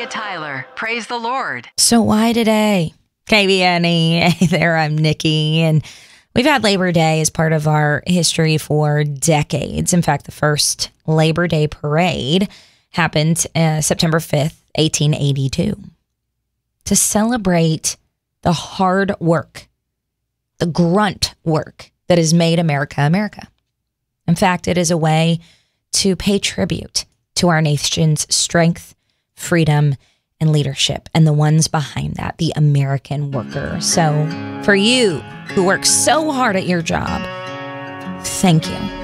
Tyler. Praise the Lord. So why today? KBNE. Hey there, I'm Nikki, and we've had Labor Day as part of our history for decades. In fact, the first Labor Day parade happened September 5th, 1882, to celebrate the hard work, the grunt work that has made America, America. In fact, it is a way to pay tribute to our nation's strength, freedom, and leadership, and the ones behind that, the American worker. So for you who work so hard at your job, thank you.